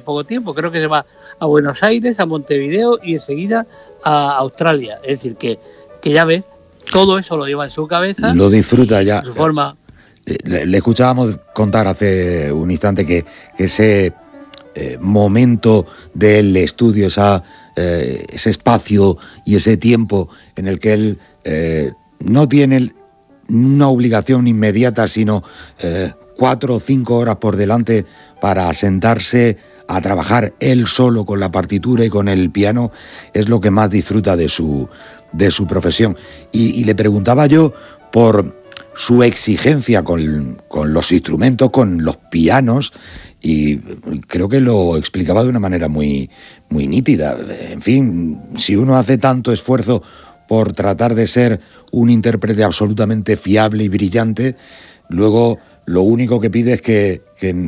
poco tiempo. Creo que se va a Buenos Aires, a Montevideo y enseguida a Australia. Es decir, que ya ves, todo eso lo lleva en su cabeza. Lo disfruta ya. Su forma. Le escuchábamos contar hace un instante que ese momento del estudio, ese espacio y ese tiempo en el que él no tiene una obligación inmediata, sino 4 o 5 horas por delante para sentarse a trabajar él solo con la partitura y con el piano, es lo que más disfruta de su profesión. Y le preguntaba yo por su exigencia con los instrumentos, con los pianos, y creo que lo explicaba de una manera muy, muy nítida. En fin, si uno hace tanto esfuerzo por tratar de ser un intérprete absolutamente fiable y brillante, luego lo único que pide es que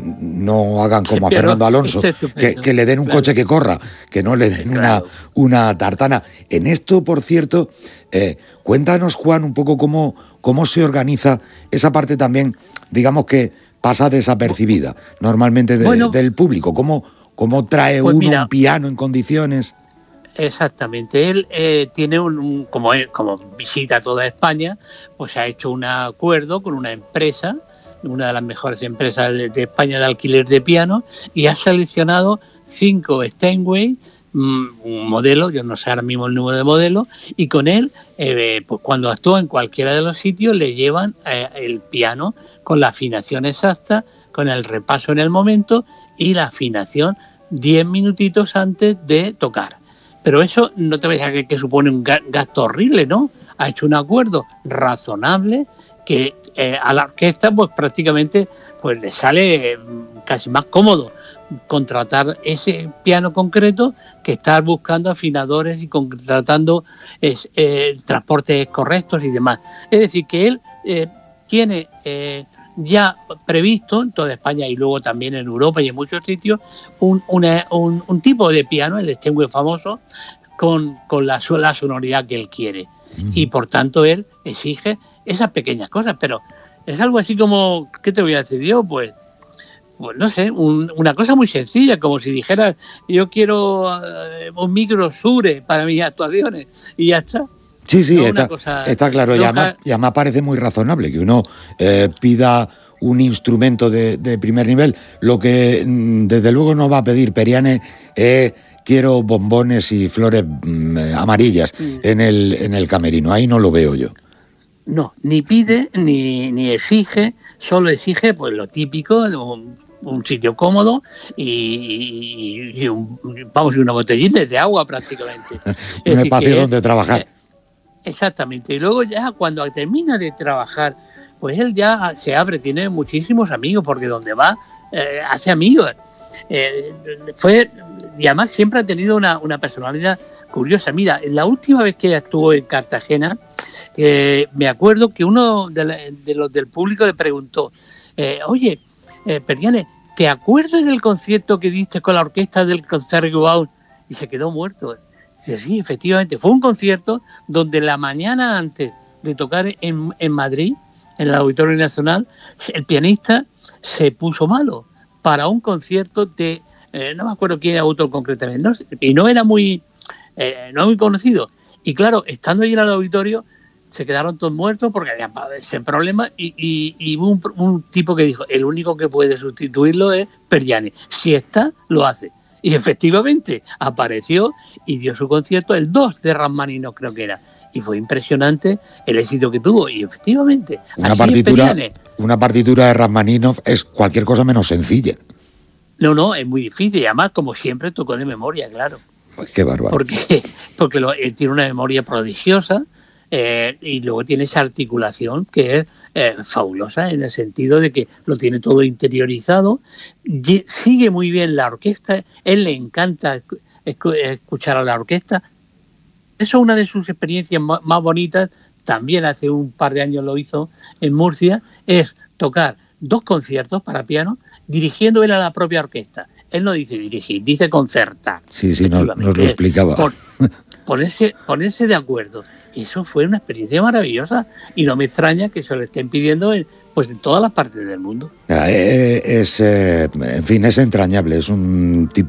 no hagan como a Fernando Alonso, que le den un coche que corra, que no le den una tartana. En esto, por cierto, cuéntanos, Juan, un poco cómo se organiza esa parte también, digamos que pasa desapercibida normalmente del público. ¿Cómo trae uno un piano en condiciones? Exactamente, él tiene como visita toda España, pues ha hecho un acuerdo con una empresa, una de las mejores empresas de España de alquiler de piano, y ha seleccionado 5 Steinway, un modelo, yo no sé ahora mismo el número de modelo, y con él, pues cuando actúa en cualquiera de los sitios, le llevan el piano con la afinación exacta, con el repaso en el momento y la afinación 10 minutitos antes de tocar. Pero eso no te vayas a creer que supone un gasto horrible, ¿no? Ha hecho un acuerdo razonable que a la orquesta pues prácticamente pues le sale casi más cómodo contratar ese piano concreto que estar buscando afinadores y contratando transportes correctos y demás. Es decir, que él tiene ya previsto en toda España y luego también en Europa y en muchos sitios un tipo de piano, el Steinway famoso, con la sonoridad que él quiere. Y por tanto él exige esas pequeñas cosas, pero es algo así como, ¿qué te voy a decir yo? Pues no sé, una cosa muy sencilla, como si dijera, yo quiero un micro Shure para mis actuaciones y ya está. Sí, no está claro, y además parece muy razonable que uno pida un instrumento de primer nivel. Lo que desde luego no va a pedir Periane es quiero bombones y flores amarillas en el camerino, ahí no lo veo yo. No, ni pide ni exige, solo exige pues lo típico, un sitio cómodo y una botellita de agua prácticamente. Un espacio donde trabajar. Exactamente, y luego ya cuando termina de trabajar, pues él ya se abre, tiene muchísimos amigos, porque donde va hace amigos. Y además siempre ha tenido una personalidad curiosa. Mira, la última vez que actuó en Cartagena, me acuerdo que uno de los del público le preguntó, oye, Periane, ¿te acuerdas del concierto que diste con la orquesta del Concertgebouw? Y se quedó muerto. Dice, sí, efectivamente, fue un concierto donde la mañana antes de tocar en Madrid, en el Auditorio Nacional, el pianista se puso malo para un concierto de, no me acuerdo quién era autor concretamente, ¿no? Y no era muy conocido. Y claro, estando ahí en el auditorio, se quedaron todos muertos porque había ese problema y hubo un tipo que dijo, el único que puede sustituirlo es Periane. Si está, lo hace. Y efectivamente apareció y dio su concierto el 2 de Rachmaninoff, creo que era. Y fue impresionante el éxito que tuvo. Y efectivamente, una partitura de Rachmaninoff es cualquier cosa menos sencilla. No, es muy difícil. Y además, como siempre, tocó de memoria, claro. Pues qué bárbaro. Porque tiene una memoria prodigiosa. Y luego tiene esa articulación que es fabulosa, en el sentido de que lo tiene todo interiorizado, sigue muy bien la orquesta, él le encanta escuchar a la orquesta. Eso es una de sus experiencias más bonitas, también hace un par de años lo hizo en Murcia, es tocar 2 conciertos para piano dirigiendo él a la propia orquesta. Él no dice dirigir, dice concertar. Sí, nos lo explicaba. Ponerse de acuerdo. Eso fue una experiencia maravillosa y no me extraña que se lo estén pidiendo en todas las partes del mundo. En fin, es entrañable, es un tipo